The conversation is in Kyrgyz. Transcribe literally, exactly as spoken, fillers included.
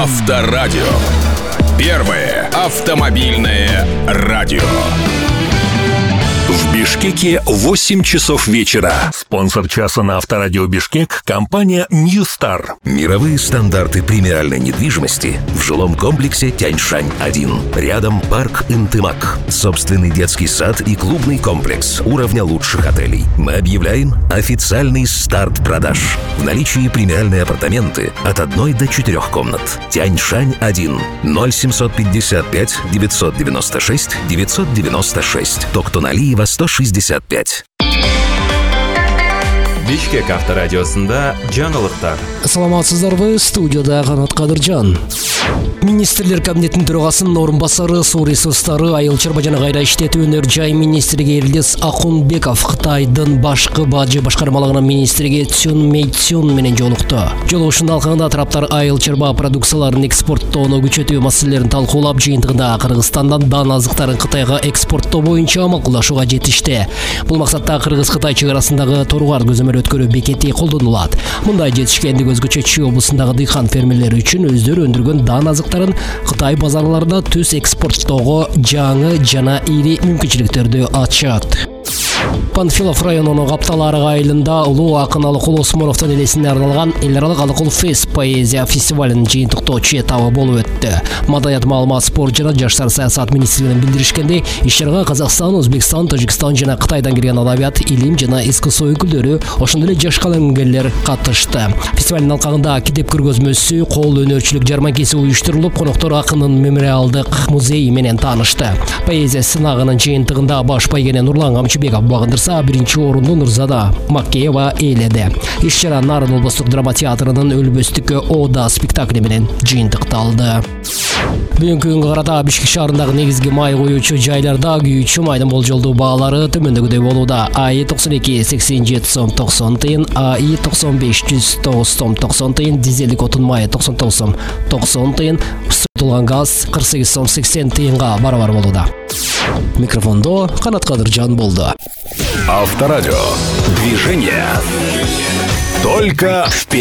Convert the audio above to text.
Авторадио. Первое автомобильное радио. В Бишкеке восемь часов вечера. Спонсор часа на Авторадио Бишкек — компания New Star. Мировые стандарты премиальной недвижимости в жилом комплексе Тяньшань один. Рядом парк Интымак. Собственный детский сад и клубный комплекс уровня лучших отелей. Мы объявляем официальный старт продаж. В наличии премиальные апартаменты от одной до четырех комнат. Тяньшань один. ноль семьсот пятьдесят пять девятьсот девяносто шесть девятьсот девяносто шесть. Токтоналиева сто шестьдесят пять. Бишкек авторадиосында жаңылыктар. Саламатсыздарбы, студияда Канат Кадыржан. Министрлер кабинетinin төрағасының орынбасары, су ресурстары, айыл чарба жана кайра иштетүү өнөр жай министриге Эрлес Акунбеков Кытайдын башкы бажы башкармалыгынын министриге Цюн Мэйцюн менен жолукту. Жолугушунун алкагында тараптар айыл чарба продукцияларын экспорттоону күчөтүү маселелерин талкуулап, жыйынтыгында Кыргызстандан дан азыктарын Кытайга экспорттоо боюнча макулдашууга жетишти. Бул максатта Кыргыз-Кытай чек арасындагы Торугар көзөмөл өткөрүү бекети колдонулат. Мындай жетишкендик өзгөчө Чүй облусундагы дыйкан фермерлери үчүн өздөрү өндүргөн дан азыктарын Кытай базарларында түз экспорттоого жаңы жана ири мүмкүнчүлүктөрдү ачат. Панфилов районунун Каптал-Арык айылында улуу акын Алыкул Осмоновдун элесине арналган эл аралык Алыкул Фест поэзия фестивалынын жыйынтыктоочу этабы болуп өттү. Маданият, маалымат, спорт жана жаштар саясат министрлигинин билдиришкендей, иш-чарага Казакстан, Өзбекстан, Тажикстан жана Кытайдан келген адабият, илим жана искусство өкүлдөрү, ошондой эле жаш калемгерлер катышты. Фестивалдын алкагында китеп көргөзмөсү, кол өнөрчүлүк жарманкеси уюштурулуп, коноктор акынын мемориалдык музейи менен таанышты. Поэзия сынагынын жыйынтыгында баш байгене Нурлан Камчыбеков багындырса, биринчи орунду Нурзада Макеева ээледи. Иш-чара Нарын облустук драма театрынын Өлбөстүккө Ода спектакли менен жыйынтыкталды. Бүгүнкү күнгө карата Бишкек шаарындагы негизги май куюучу жайларда күйүүчү майдын болжолдуу баалары төмөндөгүдөй болууда. АИ токсон эки сексен жети сом токсон тыйын, АИ токсон беш жүз тогуз сом токсон тыйын, дизелдик отун майы токсон тогуз сом токсон тыйын, сутулган газ кырк сегиз сом сексен тыйынга барабар болууда. Микрофондо Канат Кадыржан болду. Авторадио. Движение. Только вперед.